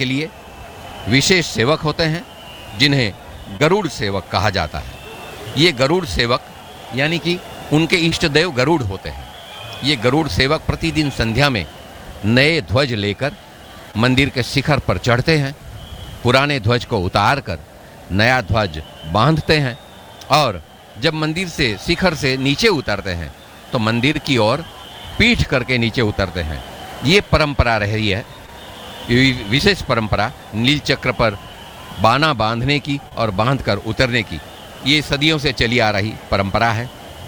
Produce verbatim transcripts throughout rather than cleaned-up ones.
के लिए विशेष सेवक होते हैं जिन्हें गरुड़ सेवक कहा जाता है। ये गरुड़ सेवक यानी कि उनके इष्ट देव गरुड़ होते हैं। ये गरुड़ सेवक प्रतिदिन संध्या में नए ध्वज लेकर मंदिर के शिखर पर चढ़ते हैं, पुराने ध्वज को उतार कर नया ध्वज बांधते हैं और जब मंदिर से शिखर से नीचे उतरते हैं तो मंदिर की ओर पीठ करके नीचे उतरते हैं। ये परंपरा रही है, विशेष परंपरा नील चक्र पर बाना बांधने की और बांधकर उतरने की, ये सदियों से चली आ रही परंपरा है।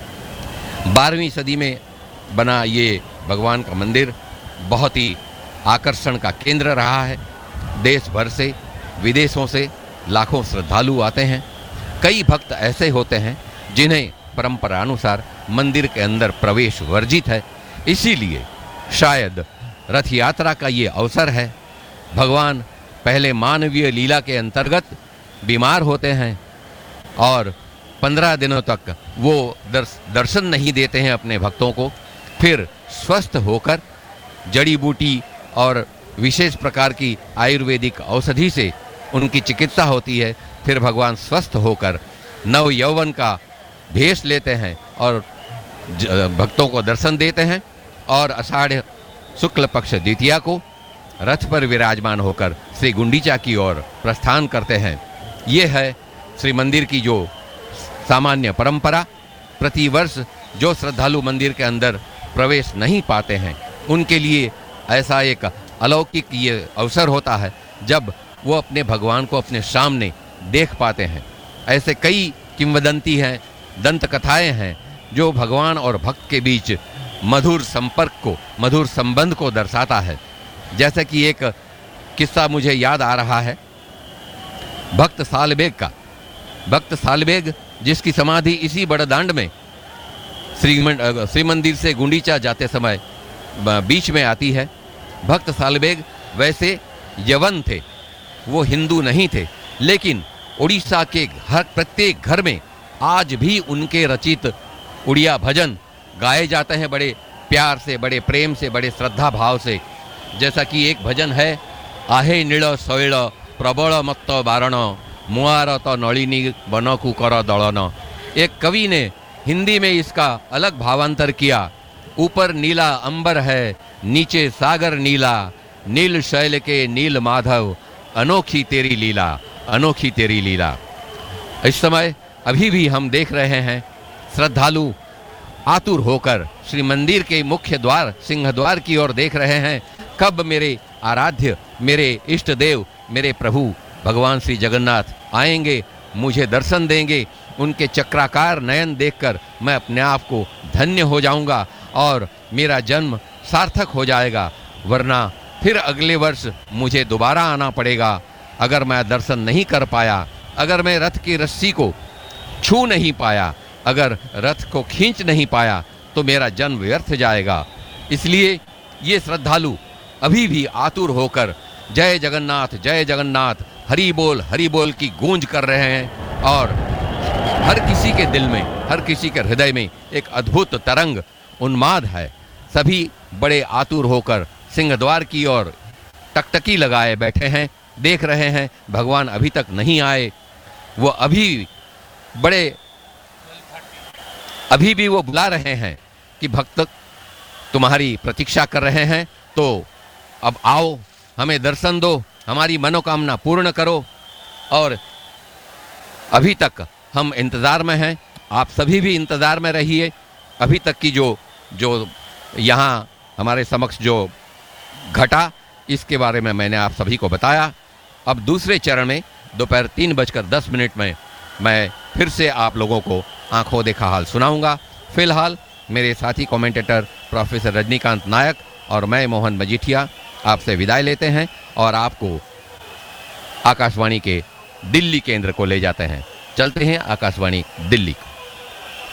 बारहवीं सदी में बना ये भगवान का मंदिर बहुत ही आकर्षण का केंद्र रहा है। देश भर से, विदेशों से लाखों श्रद्धालु आते हैं। कई भक्त ऐसे होते हैं जिन्हें परंपरा अनुसार मंदिर के अंदर प्रवेश वर्जित है, इसीलिए शायद रथ यात्रा का ये अवसर है। भगवान पहले मानवीय लीला के अंतर्गत बीमार होते हैं और पंद्रह दिनों तक वो दर्श, दर्शन नहीं देते हैं अपने भक्तों को। फिर स्वस्थ होकर जड़ी बूटी और विशेष प्रकार की आयुर्वेदिक औषधि से उनकी चिकित्सा होती है। फिर भगवान स्वस्थ होकर नव यौवन का भेष लेते हैं और भक्तों को दर्शन देते हैं और आषाढ़ शुक्ल पक्ष द्वितीया को रथ पर विराजमान होकर श्री गुंडीचा की ओर प्रस्थान करते हैं। ये है श्री मंदिर की जो सामान्य परंपरा। प्रतिवर्ष जो श्रद्धालु मंदिर के अंदर प्रवेश नहीं पाते हैं उनके लिए ऐसा एक अलौकिक ये अवसर होता है जब वो अपने भगवान को अपने सामने देख पाते हैं। ऐसे कई किंवदंती हैं, दंत कथाएं हैं जो भगवान और भक्त के बीच मधुर संपर्क को, मधुर संबंध को दर्शाता है। जैसे कि एक किस्सा मुझे याद आ रहा है भक्त सालबेग का। भक्त सालबेग जिसकी समाधि इसी बड़दांड में श्री श्री मंदिर से गुंडीचा जाते समय बीच में आती है। भक्त सालबेग वैसे यवन थे, वो हिंदू नहीं थे, लेकिन उड़ीसा के हर प्रत्येक घर में आज भी उनके रचित उड़िया भजन गाए जाते हैं बड़े प्यार से, बड़े प्रेम से, बड़े श्रद्धा भाव से। जैसा कि एक भजन है, आहे नील शैल प्रबल मत्त बारण मुआर तो नलिनी बनकु कर दलन। एक कवि ने हिंदी में इसका अलग भावांतर किया, ऊपर नीला अंबर है नीचे सागर नीला, नील शैल के नील माधव अनोखी तेरी लीला, अनोखी तेरी लीला। इस समय अभी भी हम देख रहे हैं श्रद्धालु आतुर होकर श्री मंदिर के मुख्य द्वार सिंह द्वार की ओर देख रहे हैं, कब मेरे आराध्य, मेरे इष्ट देव, मेरे प्रभु भगवान श्री जगन्नाथ आएंगे, मुझे दर्शन देंगे। उनके चक्राकार नयन देखकर मैं अपने आप को धन्य हो जाऊंगा और मेरा जन्म सार्थक हो जाएगा, वरना फिर अगले वर्ष मुझे दोबारा आना पड़ेगा। अगर मैं दर्शन नहीं कर पाया, अगर मैं रथ की रस्सी को छू नहीं पाया, अगर रथ को खींच नहीं पाया तो मेरा जन्म व्यर्थ जाएगा। इसलिए ये श्रद्धालु अभी भी आतुर होकर जय जगन्नाथ, जय जगन्नाथ, हरि बोल, हरि बोल की गूंज कर रहे हैं और हर किसी के दिल में, हर किसी के हृदय में एक अद्भुत तरंग उन्माद है। सभी बड़े आतुर होकर सिंहद्वार की ओर टकटकी लगाए बैठे हैं, देख रहे हैं भगवान अभी तक नहीं आए। वो अभी बड़े अभी भी वो बुला रहे हैं कि भक्त तुम्हारी प्रतीक्षा कर रहे हैं, तो अब आओ, हमें दर्शन दो, हमारी मनोकामना पूर्ण करो। और अभी तक हम इंतज़ार में हैं, आप सभी भी इंतज़ार में रहिए। अभी तक की जो जो यहाँ हमारे समक्ष जो घटा, इसके बारे में मैंने आप सभी को बताया। अब दूसरे चरण में दोपहर तीन बजकर दस मिनट में मैं फिर से आप लोगों को आंखों देखा हाल सुनाऊंगा। फिलहाल मेरे साथी कमेंटेटर प्रोफेसर रजनीकांत नायक और मैं मोहन मजीठिया आपसे विदाई लेते हैं और आपको आकाशवाणी के दिल्ली केंद्र को ले जाते हैं। चलते हैं आकाशवाणी दिल्ली को।